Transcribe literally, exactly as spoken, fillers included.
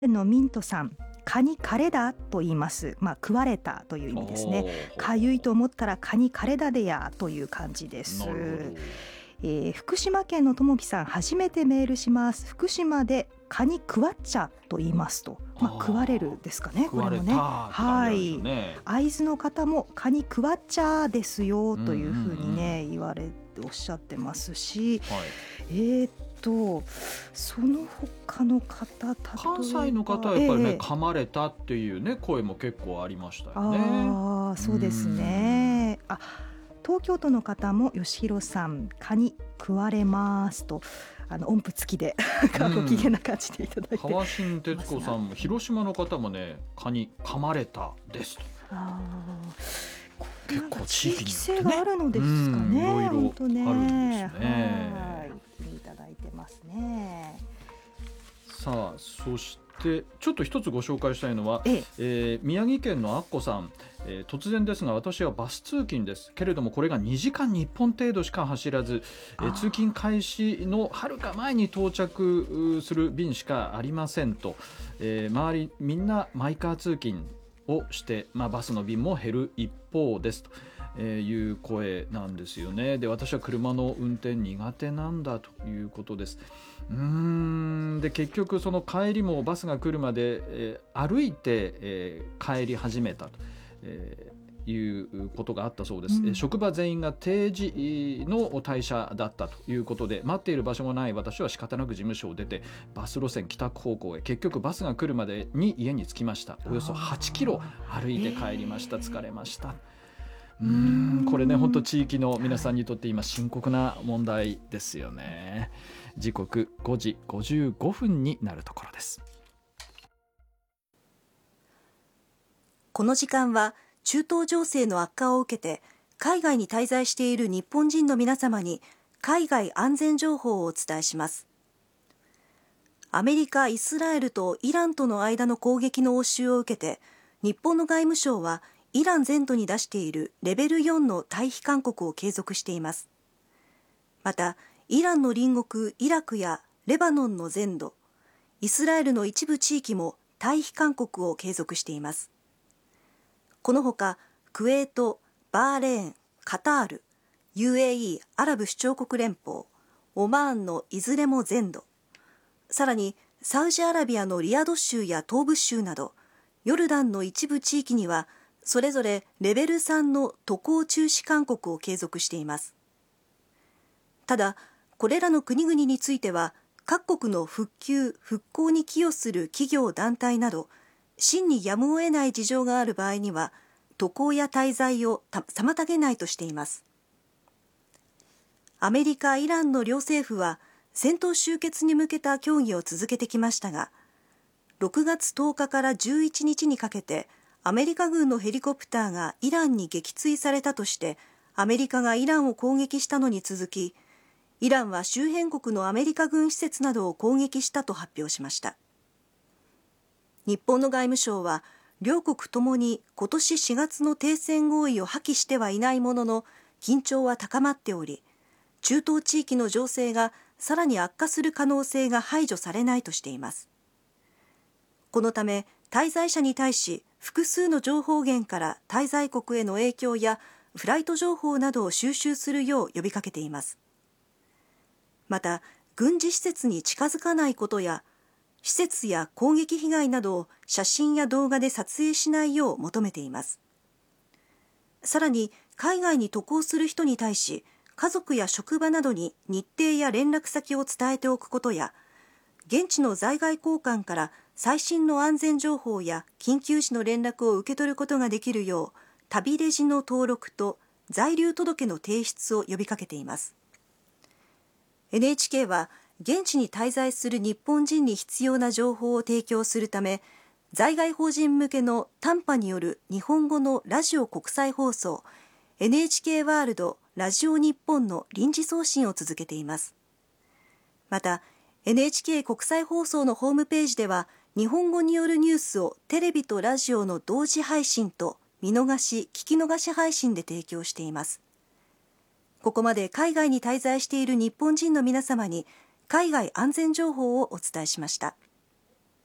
のミントさん、蚊に枯れだと言います。まあ、食われたという意味ですね。かゆいと思ったら蚊に枯れだでやという感じです。 なるえー福島県のともきさん、初めてメールします。福島で蚊に食わっちゃと言いますと、まあ、 あー食われるですかね。 食われたこれもね。 って感じなんですよね。 会津の方も蚊に食わっちゃですよというふうにね、 うん言われておっしゃってますし、 はい、 えーっとその他の方、例えば関西の方はやっぱりね、 ええ噛まれたっていうね声も結構ありましたよね。 ああ、そうですね。あ、東京都の方も吉弘さん、蚊に食われますと、あの音符付きでうんご機嫌な感じでいただいて、 川新徹子さんも広島の方もね蚊に噛まれたですと。 あー結構地域によってね地域性があるのですかね。 うんいろいろ本当ね、 あるんですね。 はい、いただいてますね。 さあそしてちょっと一つご紹介したいのは、 えええー宮城県のあっこさん、えー突然ですが私はバス通勤ですけれども、これがにじかんにいっぽん程度しか走らず、えーあー通勤開始のはるか前に到着する便しかありませんと、えー周りみんなマイカー通勤をして、まあ、バスの便も減る一方ですと、えーいう声なんですよね。で、私は車の運転苦手なんだということです。うーんで結局その帰りもバスが来るまで、えー歩いて、えー帰り始めたと、えーいうことがあったそうです。 うんえー職場全員が定時の退社だったということで、待っている場所もない私は仕方なく事務所を出てバス路線帰宅方向へ、結局バスが来るまでに家に着きました。およそはちキロ歩いて帰りました。疲れました。うーんこれね、本当地域の皆さんにとって今深刻な問題ですよね。時刻ごじごじゅうごふんになるところです。 この時間は中東情勢の悪化を受けて海外に滞在している日本人の皆様に海外安全情報をお伝えします。アメリカ、イスラエルとイランとの間の攻撃の応酬を受けて、日本の外務省はイラン全土に出しているレベルよんの退避勧告を継続しています。また、イランの隣国イラクやレバノンの全土、イスラエルの一部地域も退避勧告を継続しています。このほか、クウェート、バーレーン、カタール、ユーエーイー アラブ首長国連邦、オマーンのいずれも全土、さらにサウジアラビアのリヤド州や東部州など、ヨルダンの一部地域には、それぞれレベルさんの渡航中止勧告を継続しています。ただ、これらの国々については、各国の復旧・復興に寄与する企業団体など、真にやむを得ない事情がある場合には、渡航や滞在を妨げないとしています。アメリカ、イランの両政府は、戦闘終結に向けた協議を続けてきましたが、ろくがつとおかからじゅういちにちにかけて、アメリカ軍のヘリコプターがイランに撃墜されたとして、アメリカがイランを攻撃したのに続き、イランは周辺国のアメリカ軍施設などを攻撃したと発表しました。日本の外務省は、両国ともに今年しがつの停戦合意を破棄してはいないものの、緊張は高まっており、中東地域の情勢がさらに悪化する可能性が排除されないとしています。このため、滞在者に対し、複数の情報源から滞在国への影響やフライト情報などを収集するよう呼びかけています。また、軍事施設に近づかないことや、施設や攻撃被害などを写真や動画で撮影しないよう求めています。さらに、海外に渡航する人に対し、家族や職場などに日程や連絡先を伝えておくことや、現地の在外公館から最新の安全情報や緊急時の連絡を受け取ることができるよう、旅レジの登録と在留届の提出を呼びかけています。エヌエイチケー は、現地に滞在する日本人に必要な情報を提供するため、在外邦人向けの短波による日本語のラジオ国際放送 エヌエイチケー ワールドラジオ日本の臨時送信を続けています。また、エヌエイチケー 国際放送のホームページでは、日本語によるニュースをテレビとラジオの同時配信と見逃し・聞き逃し配信で提供しています。ここまで海外に滞在している日本人の皆様に海外安全情報をお伝えしました。